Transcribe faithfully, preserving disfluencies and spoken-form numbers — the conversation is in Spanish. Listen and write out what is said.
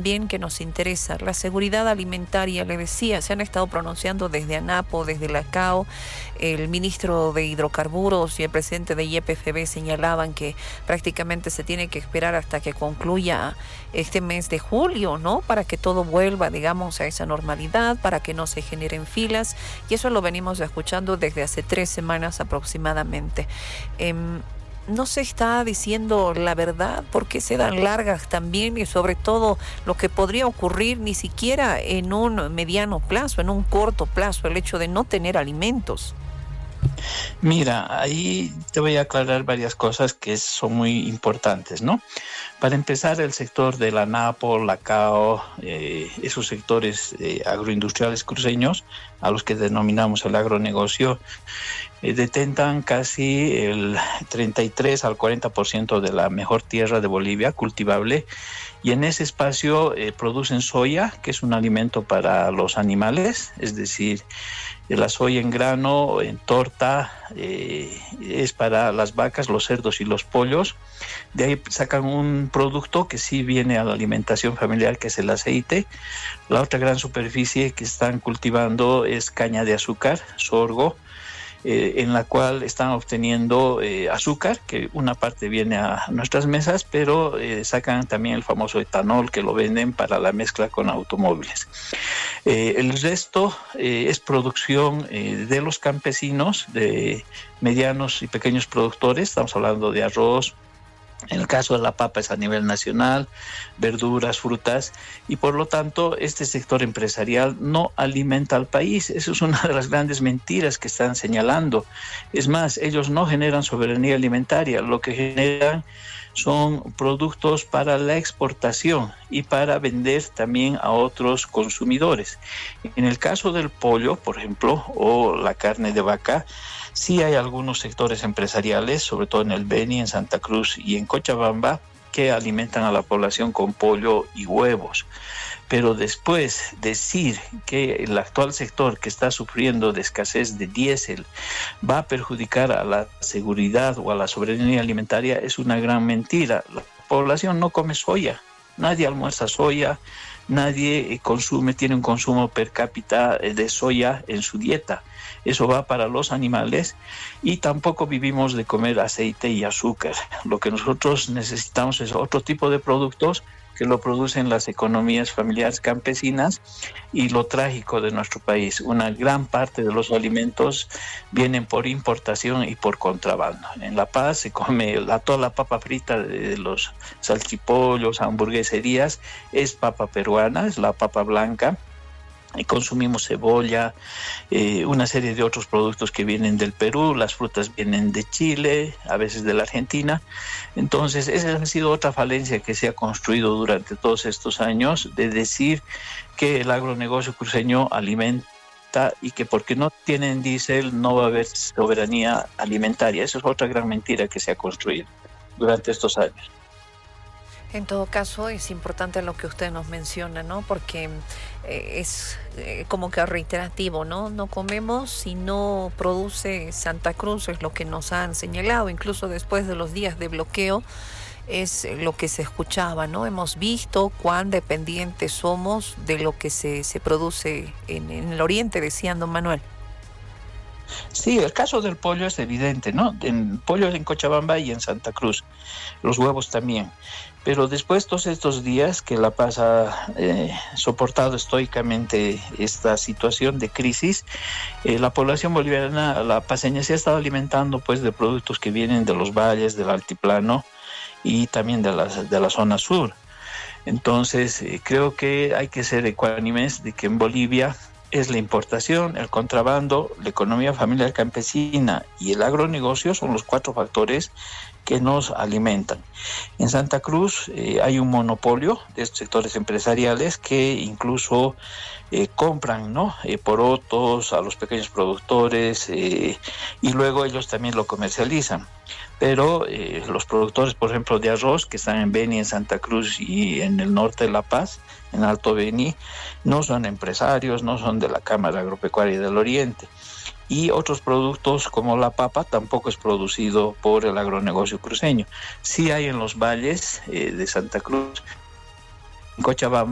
también que nos interesa, la seguridad alimentaria. Le decía, se han estado pronunciando desde ANAPO, desde la C A O, el ministro de Hidrocarburos y el presidente de Y P F B señalaban que prácticamente se tiene que esperar hasta que concluya este mes de julio, ¿no? Para que todo vuelva, digamos, a esa normalidad, para que no se generen filas, y eso lo venimos escuchando desde hace tres semanas aproximadamente. Eh, no se está diciendo la verdad, por qué se dan largas también, y sobre todo lo que podría ocurrir ni siquiera en un mediano plazo, en un corto plazo, el hecho de no tener alimentos. Mira, ahí te voy a aclarar varias cosas que son muy importantes, ¿no? Para empezar, el sector de la ANAPO, la C A O, eh, esos sectores eh, agroindustriales cruceños, a los que denominamos el agronegocio, eh, detentan casi el treinta y tres al cuarenta por ciento de la mejor tierra de Bolivia cultivable, y en ese espacio eh, producen soya, que es un alimento para los animales, es decir, la soya en grano, en torta, eh, es para las vacas, los cerdos y los pollos. De ahí sacan un producto que sí viene a la alimentación familiar, que es el aceite. La otra gran superficie que están cultivando es caña de azúcar, sorgo, eh, en la cual están obteniendo eh, azúcar, que una parte viene a nuestras mesas, pero eh, sacan también el famoso etanol, que lo venden para la mezcla con automóviles. Eh, el resto eh, es producción eh, de los campesinos, de medianos y pequeños productores. Estamos hablando de arroz. En el caso de la papa es a nivel nacional, verduras, frutas, y por lo tanto este sector empresarial no alimenta al país. Eso es una de las grandes mentiras que están señalando. Es más, ellos no generan soberanía alimentaria, lo que generan son productos para la exportación y para vender también a otros consumidores. En el caso del pollo, por ejemplo, o la carne de vaca, sí hay algunos sectores empresariales, sobre todo en el Beni, en Santa Cruz y en Cochabamba, que alimentan a la población con pollo y huevos. Pero después decir que el actual sector, que está sufriendo de escasez de diésel, va a perjudicar a la seguridad o a la soberanía alimentaria, es una gran mentira. La población no come soya, nadie almuerza soya, nadie consume, tiene un consumo per cápita de soya en su dieta. Eso va para los animales, y tampoco vivimos de comer aceite y azúcar. Lo que nosotros necesitamos es otro tipo de productos que lo producen las economías familiares campesinas. Y lo trágico de nuestro país, una gran parte de los alimentos vienen por importación y por contrabando. En La Paz se come la, toda la papa frita de los salchipollos, hamburgueserías, es papa peruana, es la papa blanca. Y consumimos cebolla, eh, una serie de otros productos que vienen del Perú, las frutas vienen de Chile, a veces de la Argentina. Entonces, esa ha sido otra falencia que se ha construido durante todos estos años, de decir que el agronegocio cruceño alimenta y que porque no tienen diésel no va a haber soberanía alimentaria. Esa es otra gran mentira que se ha construido durante estos años. En todo caso, es importante lo que usted nos menciona, ¿no? Porque eh, es eh, como que reiterativo, ¿no? No comemos si no produce Santa Cruz, es lo que nos han señalado, incluso después de los días de bloqueo, es lo que se escuchaba, ¿no? Hemos visto cuán dependientes somos de lo que se, se produce en, en el oriente, decía don Manuel. Sí, el caso del pollo es evidente, ¿no? En pollo en Cochabamba y en Santa Cruz, los huevos también. Pero después, todos estos días que La Paz ha eh, soportado estoicamente esta situación de crisis, eh, la población boliviana, la paceña, se ha estado alimentando pues de productos que vienen de los valles, del altiplano y también de la, de la zona sur. Entonces, eh, creo que hay que ser ecuánimes de que en Bolivia es la importación, el contrabando, la economía familiar campesina y el agronegocio son los cuatro factores que nos alimentan. En Santa Cruz eh, hay un monopolio de estos sectores empresariales que incluso eh, compran, ¿no? Eh, porotos a los pequeños productores eh, y luego ellos también lo comercializan. Pero eh, los productores, por ejemplo, de arroz, que están en Beni, en Santa Cruz y en el norte de La Paz, en Alto Beni, no son empresarios, no son de la Cámara Agropecuaria del Oriente. Y otros productos como la papa tampoco es producido por el agronegocio cruceño. Sí hay en los valles eh, de Santa Cruz, en Cochabamba,